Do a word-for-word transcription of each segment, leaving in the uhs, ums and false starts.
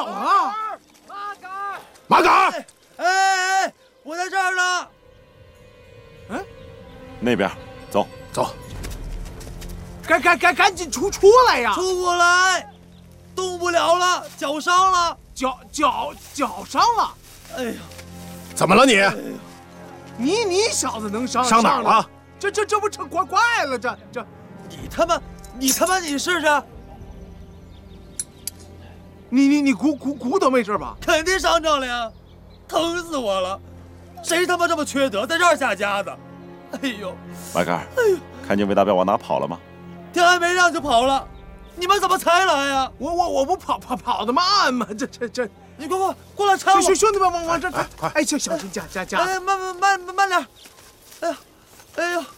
有啊？ 马杆， 马杆！ 哎哎哎，我在这儿呢。 嗯， 那边，走走。 赶赶赶赶紧出出来呀！ 出不来，动不了了，脚伤了， 脚脚脚伤了。 哎呀， 怎么了你？ 哎你你小子能伤伤哪儿了？ 这这这不成怪怪了？这这， 你他妈，你他妈你试试。 你你你骨骨骨头没事吧？ 肯定伤着了呀，疼死我了！谁他妈这么缺德，在这儿下夹子？哎呦， 马杆， 哎呦， 看见魏大彪往哪跑了吗？ 天还没亮就跑了，你们怎么才来呀？ 我我我不跑跑跑的慢吗？这这这， 你快快过来搀我！ 兄兄弟们往往这快快！哎，小小心夹夹夹！ 哎，慢慢慢慢慢点！哎呀，哎呦！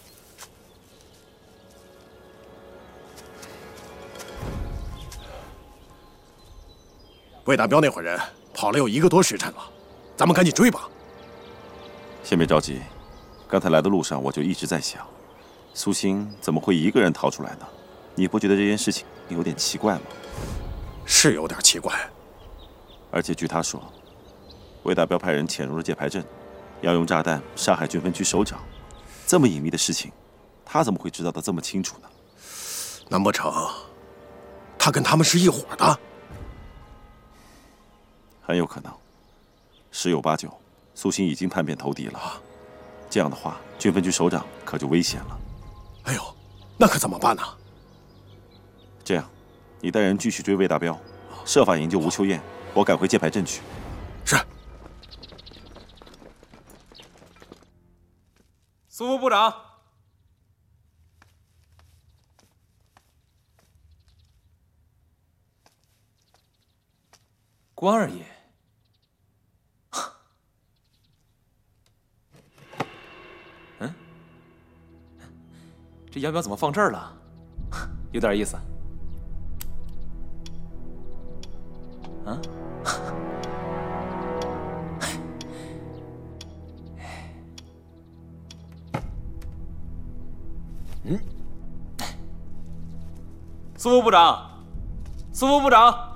魏大彪那伙人跑了有一个多时辰了，咱们赶紧追吧。先别着急，刚才来的路上我就一直在想，苏欣怎么会一个人逃出来呢？你不觉得这件事情有点奇怪吗？是有点奇怪。而且据他说，魏大彪派人潜入了界牌阵，要用炸弹杀害军分区首长，这么隐秘的事情，他怎么会知道得这么清楚呢？难不成他跟他们是一伙的？很有可能，十有八九，苏欣已经叛变投敌了。这样的话，军分区首长可就危险了。哎呦，那可怎么办呢？这样，你带人继续追魏大彪，设法营救吴秋燕，我赶回界牌镇去。是。 苏副部长，关二爷。嗯，这杨彪怎么放这儿了？有点意思。啊？嗯，苏副部长，苏副部长。